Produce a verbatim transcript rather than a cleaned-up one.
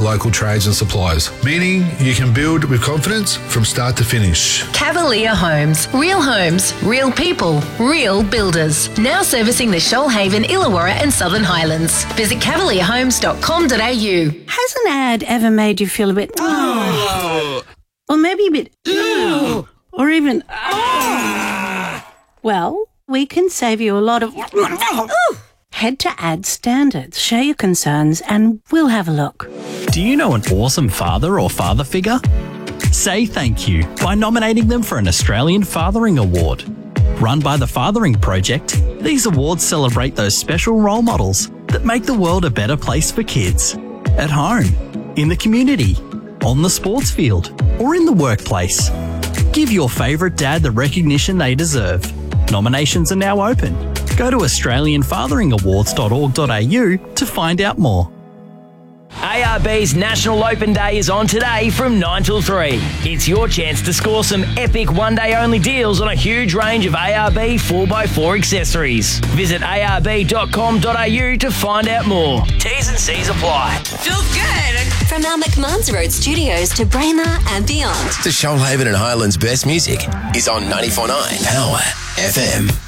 local trades and suppliers, meaning you can build with confidence from start to finish. Cavalier Homes. Real homes, real people, real builders. Now servicing the Shoalhaven, Illawarra and Southern Highlands. Visit cavalier homes dot com dot a u. Has an ad ever made you feel a bit... Oh. Or maybe a bit... Oh. Or even... Oh. Well, we can save you a lot of... Oh. Head to Ad Standards, share your concerns, and we'll have a look. Do you know an awesome father or father figure? Say thank you by nominating them for an Australian Fathering Award. Run by the Fathering Project, these awards celebrate those special role models that make the world a better place for kids. At home, in the community, on the sports field, or in the workplace. Give your favourite dad the recognition they deserve. Nominations are now open. Go to australian fathering awards dot org dot a u to find out more. A R B's National Open Day is on today from nine till three. It's your chance to score some epic one-day-only deals on a huge range of A R B four by four accessories. Visit a r b dot com dot a u to find out more. T's and C's apply. Feels good. From our McMahon's Road studios to Braemar and beyond. The Shoalhaven and Highlands best music is on ninety-four point nine Power F M.